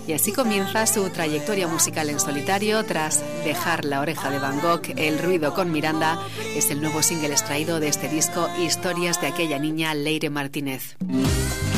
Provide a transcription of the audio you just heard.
Y así comienza su trayectoria musical en solitario tras dejar La oreja de Van Gogh. El ruido con Miranda es el nuevo single extraído de este disco, Historias de aquella niña, Leire Martínez.